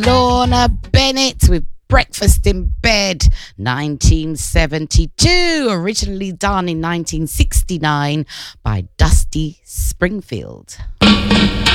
Lorna Bennett with Breakfast in Bed, 1972, originally done in 1969 by Dusty Springfield.